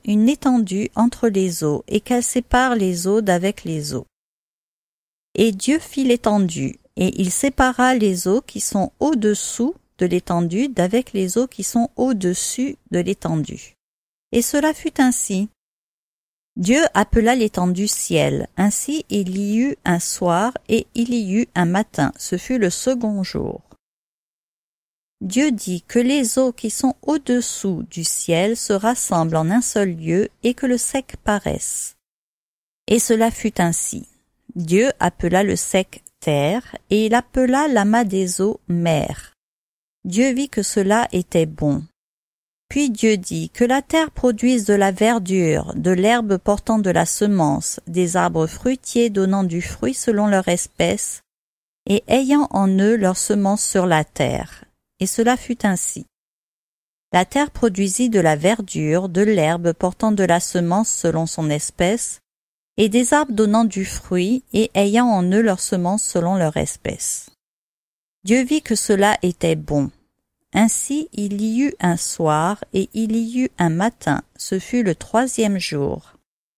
une étendue entre les eaux, et qu'elle sépare les eaux d'avec les eaux. Et Dieu fit l'étendue, et il sépara les eaux qui sont au-dessous de l'étendue d'avec les eaux qui sont au-dessus de l'étendue. Et cela fut ainsi. Dieu appela l'étendue ciel. Ainsi il y eut un soir et il y eut un matin. Ce fut le second jour. Dieu dit que les eaux qui sont au-dessous du ciel se rassemblent en un seul lieu et que le sec paraisse. Et cela fut ainsi. Dieu appela le sec terre et il appela l'amas des eaux mer. Dieu vit que cela était bon. Puis Dieu dit que la terre produise de la verdure, de l'herbe portant de la semence, des arbres fruitiers donnant du fruit selon leur espèce, et ayant en eux leur semence sur la terre. Et cela fut ainsi. La terre produisit de la verdure, de l'herbe portant de la semence selon son espèce, et des arbres donnant du fruit, et ayant en eux leur semence selon leur espèce. Dieu vit que cela était bon. Ainsi il y eut un soir et il y eut un matin, ce fut le troisième jour.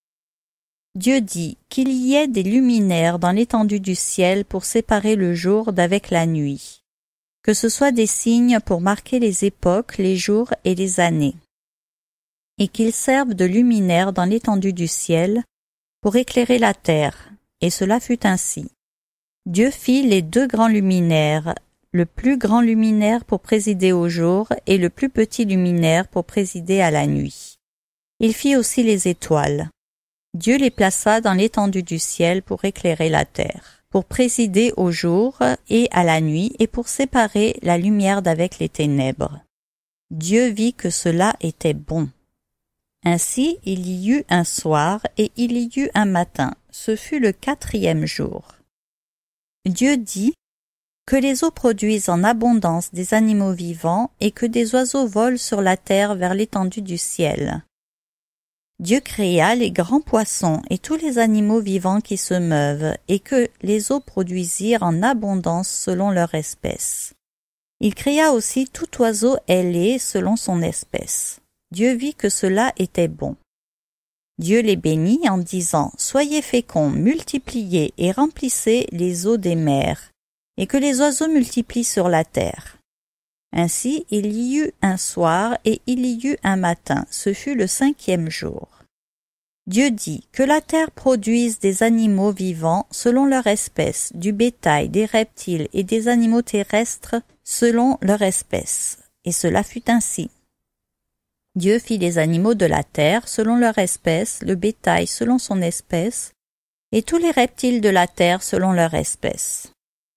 Dieu dit qu'il y ait des luminaires dans l'étendue du ciel pour séparer le jour d'avec la nuit, que ce soit des signes pour marquer les époques, les jours et les années, et qu'ils servent de luminaires dans l'étendue du ciel pour éclairer la terre, et cela fut ainsi. Dieu fit les deux grands luminaires, le plus grand luminaire pour présider au jour et le plus petit luminaire pour présider à la nuit. Il fit aussi les étoiles. Dieu les plaça dans l'étendue du ciel pour éclairer la terre, pour présider au jour et à la nuit et pour séparer la lumière d'avec les ténèbres. Dieu vit que cela était bon. Ainsi il y eut un soir et il y eut un matin, ce fut le quatrième jour. Dieu dit que les eaux produisent en abondance des animaux vivants et que des oiseaux volent sur la terre vers l'étendue du ciel. Dieu créa les grands poissons et tous les animaux vivants qui se meuvent, et que les eaux produisirent en abondance selon leur espèce. Il créa aussi tout oiseau ailé selon son espèce. Dieu vit que cela était bon. Dieu les bénit en disant « Soyez féconds, multipliez et remplissez les eaux des mers, et que les oiseaux multiplient sur la terre. » Ainsi il y eut un soir et il y eut un matin, ce fut le cinquième jour. Dieu dit que la terre produise des animaux vivants selon leur espèce, du bétail, des reptiles et des animaux terrestres selon leur espèce. Et cela fut ainsi. Dieu fit les animaux de la terre selon leur espèce, le bétail selon son espèce, et tous les reptiles de la terre selon leur espèce.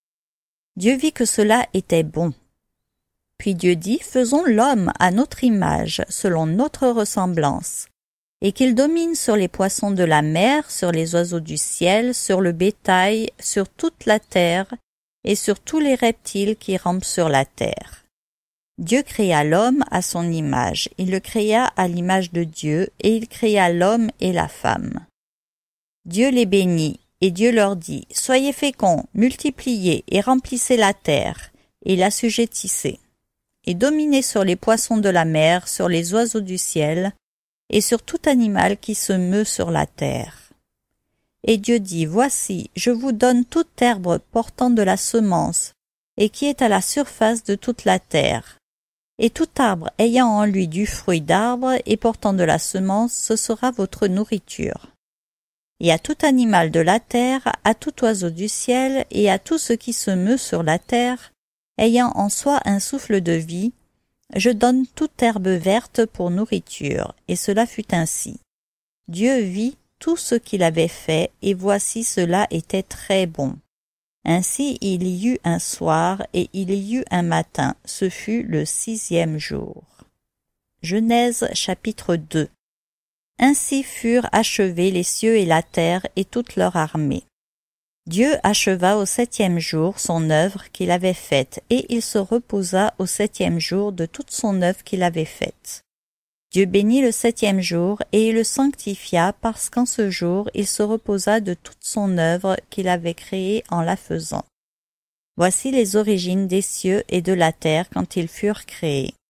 Dieu vit que cela était bon. Puis Dieu dit, faisons l'homme à notre image, selon notre ressemblance, et qu'il domine sur les poissons de la mer, sur les oiseaux du ciel, sur le bétail, sur toute la terre, et sur tous les reptiles qui rampent sur la terre. Dieu créa l'homme à son image, il le créa à l'image de Dieu, et il créa l'homme et la femme. Dieu les bénit, et Dieu leur dit, soyez féconds, multipliez et remplissez la terre, et l'assujettissez, et dominez sur les poissons de la mer, sur les oiseaux du ciel, et sur tout animal qui se meut sur la terre. Et Dieu dit, voici, je vous donne toute herbe portant de la semence, et qui est à la surface de toute la terre. Et tout arbre ayant en lui du fruit d'arbre et portant de la semence, ce sera votre nourriture. Et à tout animal de la terre, à tout oiseau du ciel, et à tout ce qui se meut sur la terre, ayant en soi un souffle de vie, je donne toute herbe verte pour nourriture, et cela fut ainsi. Dieu vit tout ce qu'il avait fait, et voici cela était très bon. Ainsi il y eut un soir, et il y eut un matin, ce fut le sixième jour. Genèse chapitre 2. Ainsi furent achevés les cieux et la terre et toute leur armée. Dieu acheva au septième jour son œuvre qu'il avait faite, et il se reposa au septième jour de toute son œuvre qu'il avait faite. Dieu bénit le septième jour, et il le sanctifia, parce qu'en ce jour il se reposa de toute son œuvre qu'il avait créée en la faisant. Voici les origines des cieux et de la terre quand ils furent créés.